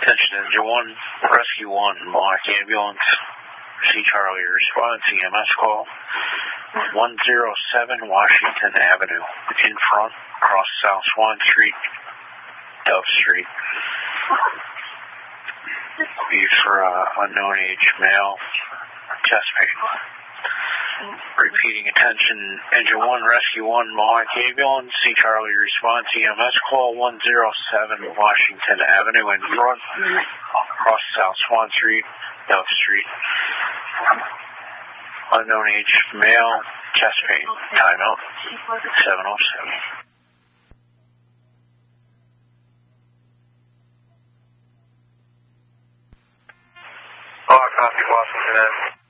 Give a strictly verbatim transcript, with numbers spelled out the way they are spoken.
Attention Engine one, Rescue one, Black Ambulance, C Charlie response, E M S call, one oh seven Washington Avenue, in front, across South Swan Street, Dove Street. Be for uh, unknown age male, chest pain. Repeating attention, Engine one, Rescue one, Mohawk Ambulance, C Charlie response, E M S call, one oh seven Washington Avenue, in front, across South Swan Street, Dove Street. Unknown age male, chest pain, timeout, seven oh seven. Oh, copy, Washington Avenue.